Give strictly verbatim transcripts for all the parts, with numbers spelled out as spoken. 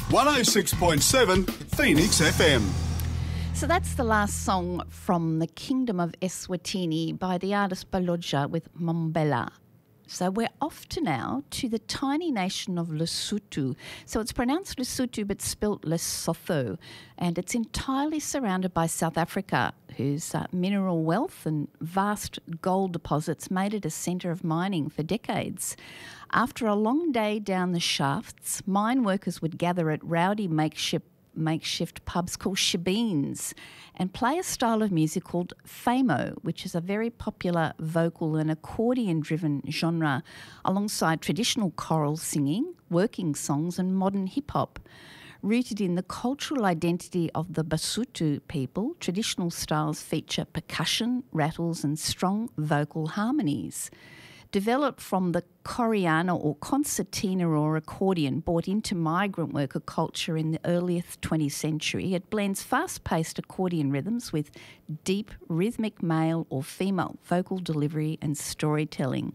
one oh six point seven Phoenix F M. So that's the last song from the Kingdom of Eswatini by the artist Baloja with Mbombela. So we're off to now to the tiny nation of Lesotho. So it's pronounced Lesotho but spelt Lesotho, and it's entirely surrounded by South Africa, whose uh, mineral wealth and vast gold deposits made it a centre of mining for decades. After a long day down the shafts, mine workers would gather at rowdy makeshift makeshift pubs called shebeens and play a style of music called famo, which is a very popular vocal and accordion-driven genre alongside traditional choral singing, working songs and modern hip-hop. Rooted in the cultural identity of the Basotho people, traditional styles feature percussion, rattles and strong vocal harmonies. Developed from the coriana or concertina or accordion brought into migrant worker culture in the earliest twentieth century, it blends fast-paced accordion rhythms with deep rhythmic male or female vocal delivery and storytelling.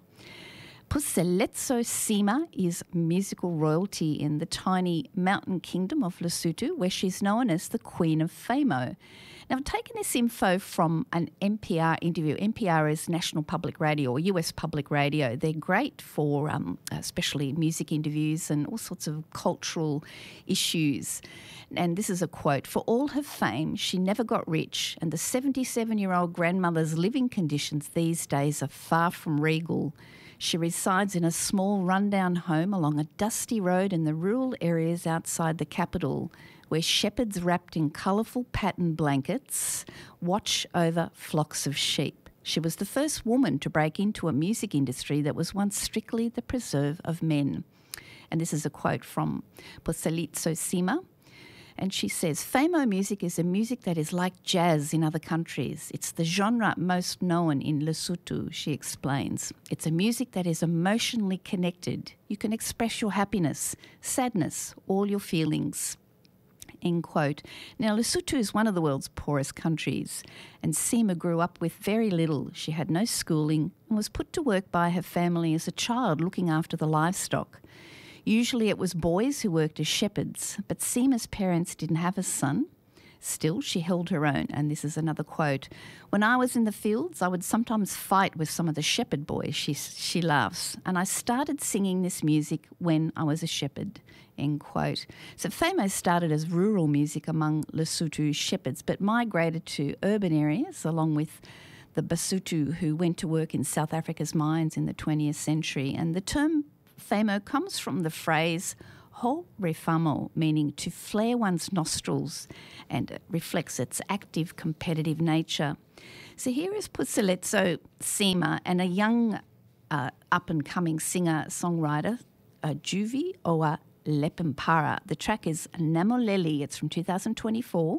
Puseletso Sima is musical royalty in the tiny mountain kingdom of Lesotho, where she's known as the Queen of Famo. Now, I've taken this info from an N P R interview. N P R is National Public Radio or U S Public Radio. They're great for um, especially music interviews and all sorts of cultural issues. And this is a quote: "For all her fame, she never got rich, and the seventy-seven-year-old grandmother's living conditions these days are far from regal. She resides in a small rundown home along a dusty road in the rural areas outside the capital, where shepherds wrapped in colourful patterned blankets watch over flocks of sheep. She was the first woman to break into a music industry that was once strictly the preserve of men." And this is a quote from Puseletso Sima. And she says, "Famo music is a music that is like jazz in other countries. It's the genre most known in Lesotho," she explains. "It's a music that is emotionally connected. You can express your happiness, sadness, all your feelings." End quote. Now, Lesotho is one of the world's poorest countries, and Sima grew up with very little. She had no schooling and was put to work by her family as a child looking after the livestock. Usually it was boys who worked as shepherds, but Sima's parents didn't have a son. Still, she held her own, and this is another quote: "When I was in the fields, I would sometimes fight with some of the shepherd boys," she, she laughs, "and I started singing this music when I was a shepherd." End quote. So Famo started as rural music among Lesotho shepherds, but migrated to urban areas along with the Basotho who went to work in South Africa's mines in the twentieth century. And the term Famo comes from the phrase ho refamo, meaning to flare one's nostrils, and it reflects its active, competitive nature. So here is Puseletso Sima and a young uh, up-and-coming singer-songwriter, uh, Juvi Oa Lepempara. The track is Namoleli. It's from two thousand twenty-four.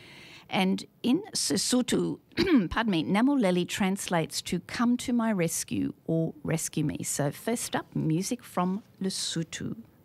And in Sesotho, pardon me, Namoleli translates to "come to my rescue" or "rescue me." So first up, music from Lesotho.